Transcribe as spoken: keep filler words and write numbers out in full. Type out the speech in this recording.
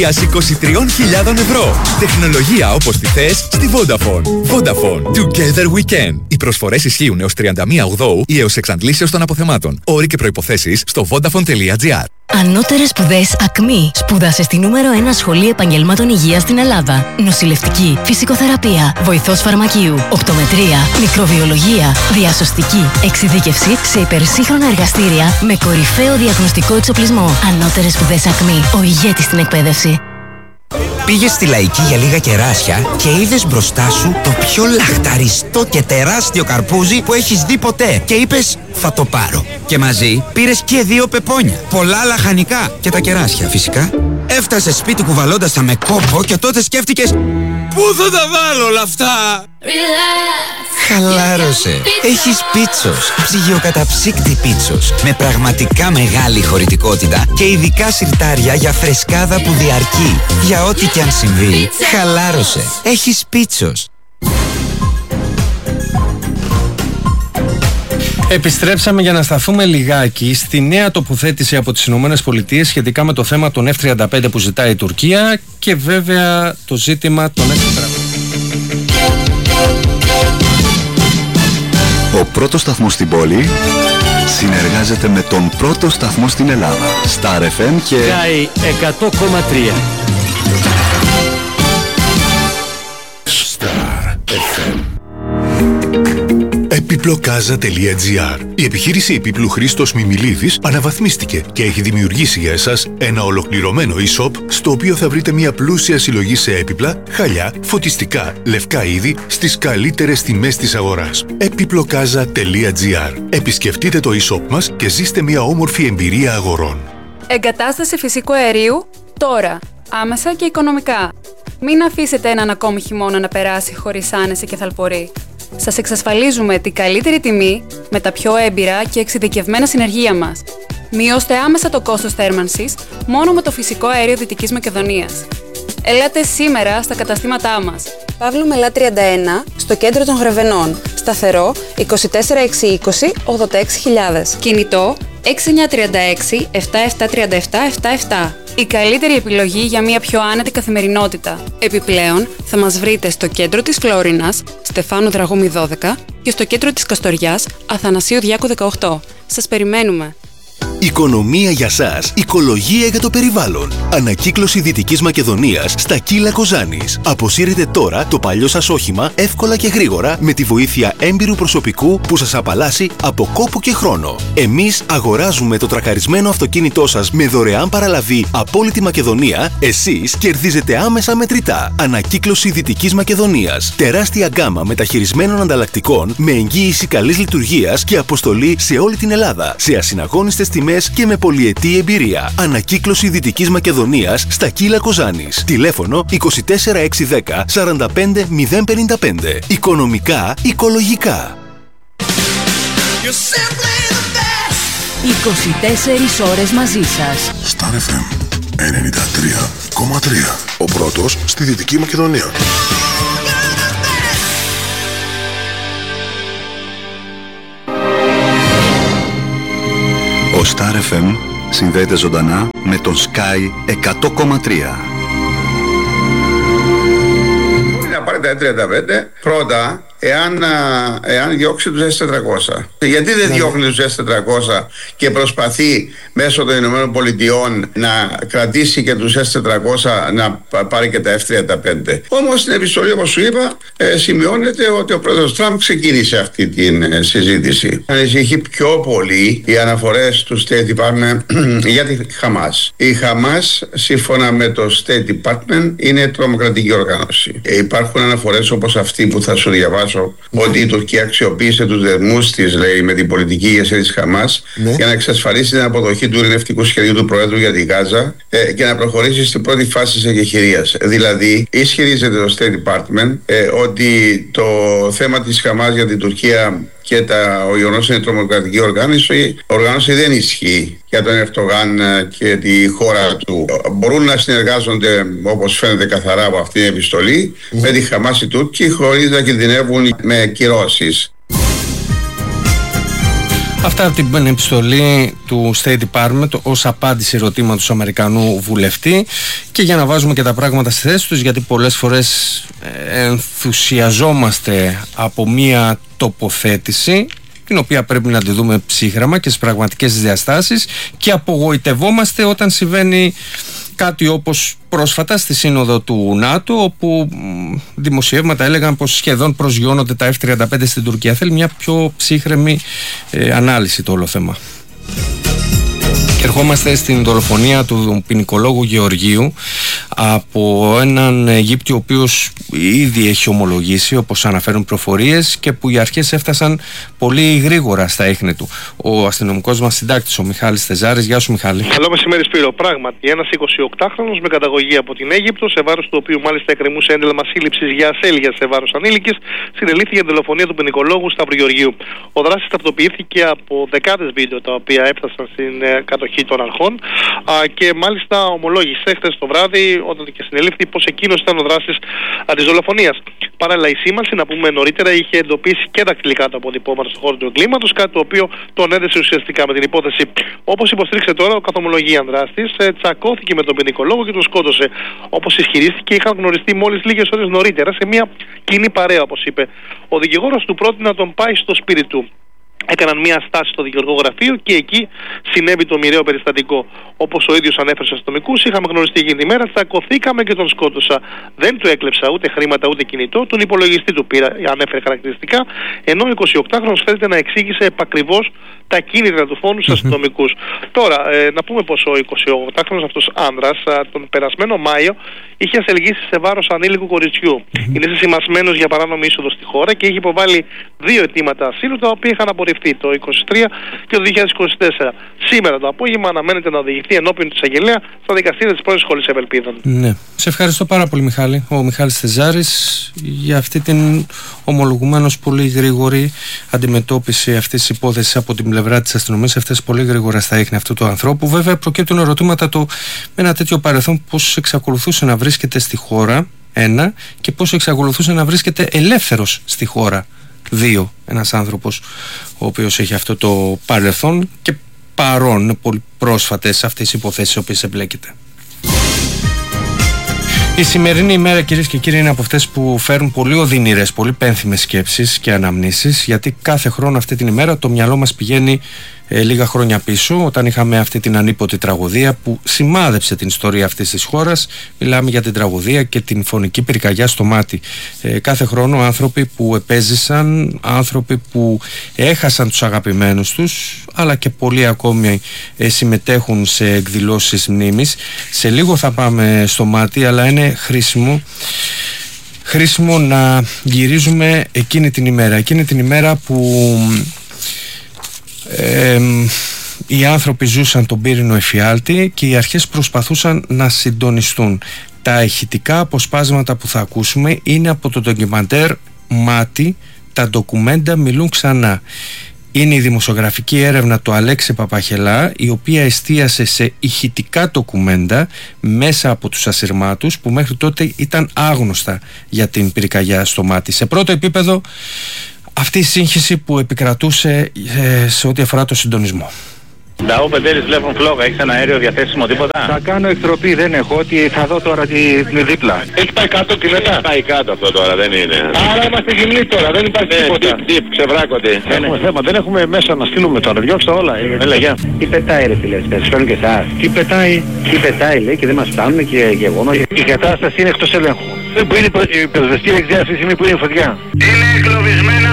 είκοσι τρεις χιλιάδες ευρώ. Τεχνολογία όπως τη θες στη Vodafone. Vodafone. Together we can. Οι προσφορές ισχύουν έως τριάντα μία Οκτωβρίου ή έως εξαντλήσεως των αποθεμάτων. Όροι και προϋποθέσεις στο vodafone τελεία gr. Ανώτερες σπουδές ΑΚΜΗ. Σπούδασε στη νούμερο ένα σχολή επαγγελμάτων υγείας στην Ελλάδα. Νοσηλευτική, φυσικοθεραπεία, βοηθός φαρμακείου, οπτομετρία, μικροβιολογία, διασωστική, εξειδίκευση σε υπερσύγχρονα εργαστήρια με κορυφαίο διαγνωστικό εξοπλισμό. Ανώτερες σπουδές ΑΚΜΗ. Ο ηγέτης στην εκπαίδευση. Πήγες στη Λαϊκή για λίγα κεράσια και είδες μπροστά σου το πιο λαχταριστό και τεράστιο καρπούζι που έχεις δει ποτέ και είπες θα το πάρω. Και μαζί πήρες και δύο πεπόνια, πολλά λαχανικά και τα κεράσια φυσικά. Έφτασες σπίτι κουβαλώντας τα με κόπο και τότε σκέφτηκες πού θα τα βάλω όλα αυτά. Χαλάρωσε. Έχεις Πίτσος, ψυγειοκαταψύκτη Πίτσος με πραγματικά μεγάλη χωρητικότητα και ειδικά σιρτάρια για φρεσκάδα που διαρκεί. Για ό,τι και αν συμβεί, χαλάρωσε. Έχεις Πίτσος. Επιστρέψαμε για να σταθούμε λιγάκι στη νέα τοποθέτηση από τις Ηνωμένες Πολιτείες σχετικά με το θέμα των εφ τριάντα πέντε που ζητάει η Τουρκία και βέβαια το ζήτημα των εφ τετρακόσια. Ο πρώτος σταθμός στην πόλη συνεργάζεται με τον πρώτο σταθμό στην Ελλάδα. Star εφ εμ και Sky εκατό κόμμα τρία. Star εφ εμ. Επιπλοκάζα τελεία τζι άρ. Η επιχείρηση επίπλου Χρήστος Μιμιλίδης αναβαθμίστηκε και έχει δημιουργήσει για εσάς ένα ολοκληρωμένο e-shop στο οποίο θα βρείτε μια πλούσια συλλογή σε έπιπλα, χαλιά, φωτιστικά, λευκά είδη στις καλύτερες τιμές της αγοράς. επιπλοκάζα τελεία τζι άρ. Επισκεφτείτε το e-shop μας και ζήστε μια όμορφη εμπειρία αγορών. Εγκατάσταση φυσικού αερίου τώρα, άμεσα και οικονομικά. Μην αφήσετε έναν ακόμη χειμώνα να περάσει χωρίς άνεση και θαλπορή. Σας εξασφαλίζουμε την καλύτερη τιμή με τα πιο έμπειρα και εξειδικευμένα συνεργεία μας. Μειώστε άμεσα το κόστος θέρμανσης μόνο με το φυσικό αέριο Δυτικής Μακεδονίας. Ελάτε σήμερα στα καταστήματά μας. Παύλου Μελά τριάντα ένα, στο κέντρο των Γρεβενών. Σταθερό είκοσι τέσσερα έξι είκοσι ογδόντα έξι χιλιάδες. Κινητό έξι εννιά τρία έξι επτά επτά τρία επτά επτά επτά. Η καλύτερη επιλογή για μια πιο άνετη καθημερινότητα. Επιπλέον, θα μας βρείτε στο κέντρο της Φλόρινας, Στεφάνου Δραγούμη δώδεκα και στο κέντρο της Καστοριάς, Αθανασίου Διάκου δεκαοκτώ. Σας περιμένουμε! Οικονομία για σας, οικολογία για το περιβάλλον. Ανακύκλωση Δυτικής Μακεδονίας στα Κύλα Κοζάνης. Αποσύρετε τώρα το παλιό σας όχημα εύκολα και γρήγορα με τη βοήθεια έμπειρου προσωπικού που σας απαλλάσσει από κόπο και χρόνο. Εμείς αγοράζουμε το τρακαρισμένο αυτοκίνητό σας με δωρεάν παραλαβή από όλη τη Μακεδονία. Εσείς κερδίζετε άμεσα μετρητά. Ανακύκλωση Δυτικής Μακεδονίας. Τεράστια γκάμα μεταχειρισμένων ανταλλακτικών με εγγύηση καλής λειτουργίας και αποστολή σε όλη την Ελλάδα. Σε ασυναγώνιστες τιμές και με πολυετή εμπειρία. Ανακύκλωση Δυτικής Μακεδονίας στα Κύλα Κοζάνης. Τηλέφωνο είκοσι τέσσερα έξι δέκα σαράντα πέντε μηδέν πενήντα πέντε. Οικονομικά, οικολογικά. είκοσι τέσσερις ώρες μαζί σας. Star εφ εμ ενενήντα τρία κόμμα τρία. Ο πρώτος στη Δυτική Μακεδονία. ο Star εφ εμ συνδέεται ζωντανά με τον Sky εκατό κόμμα τρία. Μπορεί να πάρει τα εφ τριάντα πέντε πρώτα εάν, εάν διώξει τους ες τετρακόσια. Γιατί δεν διώχνει τους ες τετρακόσια και προσπαθεί μέσω των Ηνωμένων Πολιτειών να κρατήσει και τους ες τετρακόσια να πάρει και τα εφ τριάντα πέντε. Όμως στην επιστολή, όπως σου είπα, ε, σημειώνεται ότι ο πρόεδρος Τραμπ ξεκίνησε αυτή τη ε, συζήτηση. Ανησυχεί πιο πολύ οι αναφορές του State Department για τη Χαμάς. Η Χαμάς, σύμφωνα με το State Department, είναι τρομοκρατική οργάνωση. Ε, υπάρχουν αναφορές όπως αυτή που θα σου διαβάσω, ότι η Τουρκία αξιοποίησε τους δεσμούς της, λέει, με την πολιτική ηγεσία της Χαμάς, ναι, για να εξασφαλίσει την αποδοχή του ειρηνευτικού σχεδίου του Προέδρου για τη Γάζα ε, και να προχωρήσει στην πρώτη φάση της εγχειρίας. Δηλαδή, ισχυρίζεται το State Department ε, ότι το θέμα της Χαμάς για την Τουρκία και τα, ο γεγονός είναι τρομοκρατική οργάνωση, οργάνωση δεν ισχύει για τον Ερντογάν και τη χώρα του. Μπορούν να συνεργάζονται, όπως φαίνεται καθαρά από αυτή την επιστολή, mm. με τη Χαμάς οι Τούρκοι χωρίς να κινδυνεύουν με κυρώσεις. Αυτά από την επιστολή του State Department ως απάντηση ερωτήματος του Αμερικανού βουλευτή, και για να βάζουμε και τα πράγματα στη θέση τους, γιατί πολλές φορές ενθουσιαζόμαστε από μία τοποθέτηση την οποία πρέπει να τη δούμε ψύχραμα και στις πραγματικές διαστάσεις, και απογοητευόμαστε όταν συμβαίνει κάτι όπως πρόσφατα στη σύνοδο του ΝΑΤΟ, όπου δημοσιεύματα έλεγαν πως σχεδόν προσγειώνονται τα εφ τριάντα πέντε στην Τουρκία. Θέλει μια πιο ψύχρεμη ε, ανάλυση το όλο θέμα. Ερχόμαστε στην δολοφονία του ποινικολόγου Γεωργίου από έναν Αιγύπτιο ο οποίος ήδη έχει ομολογήσει, όπως αναφέρουν προφορίες, και που οι αρχές έφτασαν πολύ γρήγορα στα ίχνη του. Ο αστυνομικός μας συντάκτης, ο Μιχάλης Θεζάρης. Γεια σου, Μιχάλη. Καλό μεσημέρι, Σπύρο. Πράγματι, ένας εικοσιοκτάχρονος με καταγωγή από την Αίγυπτο, σε βάρος του οποίου μάλιστα εκκρεμούσε ένταλμα σύλληψης για ασέλγεια σε βάρος ανήλικης, συνελήφθη για την δολοφονία του ποινικολόγου Σταύρου Γεωργίου. Ο δράστης ταυτοποιήθηκε από δεκάδες βίντεο τα οποία έφτασαν στην ε, κατοχή των αρχών α, και μάλιστα ομολόγησε χθες το βράδυ, όταν και συνελήφθη, πως εκείνος ήταν ο δράστης της δολοφονίας. Παράλληλα, η σήμανση, να πούμε νωρίτερα, είχε εντοπίσει και δακτυλικά τα αποτυπώματα στον χώρο του εγκλήματος, κάτι το οποίο τον έδεσε ουσιαστικά με την υπόθεση. Όπως υποστήριξε τώρα ο καθομολογίαν δράστης, τσακώθηκε με τον ποινικολόγο και τον σκότωσε. Όπως ισχυρίστηκε, είχαν γνωριστεί μόλις λίγες ώρες νωρίτερα σε μια κοινή παρέα, όπως είπε. Ο δικηγόρος του πρότεινε να τον πάει στο σπίτι του. Έκαναν μια στάση στο δικηγορικό γραφείο και εκεί συνέβη το μοιραίο περιστατικό. Όπως ο ίδιος ανέφερε στους αστυνομικούς, είχαμε γνωριστεί εκείνη τη μέρα, τσακωθήκαμε και τον σκότωσα. Δεν του έκλεψα ούτε χρήματα ούτε κινητό, τον υπολογιστή του πήρα, ανέφερε χαρακτηριστικά, ενώ ο εικοσιοκτάχρονος φαίνεται να εξήγησε επακριβώς τα κίνητρα του φόνου στους αστυνομικούς. Τώρα, ε, να πούμε πως ο εικοσιοκτάχρονος αυτός άνδρας α, τον περασμένο Μάιο είχε ασελγήσει σε βάρος ανήλικου κοριτσιού. Είναι συσημασμένος για παράνομη είσοδο στη χώρα και είχε υποβάλει δύο αιτήματα ασύλου, τα οποία είχαν απορριφθεί το είκοσι τρία και το δύο χιλιάδες είκοσι τέσσερα. Σήμερα το απόγευμα αναμένεται να οδηγηθεί ενώπιον της εισαγγελέα στα δικαστήρια της πρώην σχολής Ευελπίδων. Ναι. Σε ευχαριστώ πάρα πολύ, Μιχάλη. Ο Μιχάλης Θεζάρης, για αυτή την ομολογουμένως πολύ γρήγορη αντιμετώπιση αυτής της υπόθεσης από την πλευρά της αστυνομίας, αυτές πολύ γρήγορα στα ίχνη αυτού του ανθρώπου. Βέβαια, προκύπτουν ερωτήματα το, με ένα τέτοιο παρελθόν, πώς εξακολουθούσε να βρίσκεται στη χώρα, ένα, και πώς εξακολουθούσε να βρίσκεται ελεύθερος στη χώρα, δύο. Ένας άνθρωπος ο οποίος έχει αυτό το παρελθόν και παρόν, είναι πολύ πρόσφατες αυτές οι υποθέσεις οι οποίες εμπλέκεται. Η σημερινή ημέρα, κυρίες και κύριοι, είναι από αυτές που φέρουν πολύ οδυνηρές, πολύ πένθυμες σκέψεις και αναμνήσεις, γιατί κάθε χρόνο αυτή την ημέρα το μυαλό μας πηγαίνει ε, λίγα χρόνια πίσω, όταν είχαμε αυτή την ανίποτη τραγωδία που σημάδεψε την ιστορία αυτής της χώρας. Μιλάμε για την τραγωδία και την φωνική πυρκαγιά στο Μάτι. Ε, κάθε χρόνο άνθρωποι που επέζησαν, άνθρωποι που έχασαν τους αγαπημένους τους, αλλά και πολλοί ακόμη ε, συμμετέχουν σε εκδηλώσεις μνήμης. Σε λίγο θα πάμε στο Μάτι, αλλά είναι χρήσιμο χρήσιμο να γυρίζουμε εκείνη την ημέρα εκείνη την ημέρα που ε, οι άνθρωποι ζούσαν τον πύρινο εφιάλτη και οι αρχές προσπαθούσαν να συντονιστούν. Τα ηχητικά αποσπάσματα που θα ακούσουμε είναι από το ντοκιμαντέρ Μάτι, τα ντοκουμέντα μιλούν ξανά. Είναι η δημοσιογραφική έρευνα του Αλέξη Παπαχελά, η οποία εστίασε σε ηχητικά ντοκουμέντα μέσα από τους ασυρμάτους που μέχρι τότε ήταν άγνωστα για την πυρκαγιά στο Μάτι. Σε πρώτο επίπεδο, αυτή η σύγχυση που επικρατούσε ε, σε ό,τι αφορά το συντονισμό. Νταό Πεντέρης, βλέπουν φλόγα, έχεις ένα αέριο διαθέσιμο, τίποτα? Θα κάνω εκτροπή, δεν έχω, ότι θα δω τώρα τη, τη δίπλα. Έχει πάει κάτω και μετά. Έχει πάει κάτω αυτό τώρα, δεν είναι. Άρα είμαστε γυμνοί τώρα, δεν υπάρχει ναι, τίποτα. Τι, τι, ξεβράκονται. Δεν έχουμε θέμα, δεν έχουμε μέσα να στείλουμε τώρα, διώξτε όλα. Έλα, γεια. Τι πετάει ρε φίλε, σας φέρνουν και εσάς. Τι πετάει, τι πετάει λέει και δεν μας φτάνουν και γεγονό. Η κατάσταση είναι εκτός ελέγχου. Που είναι η πυροσβεστική εξιά αυτή τη στιγμή που είναι η φωτιά. Είναι εγκλωβισμένα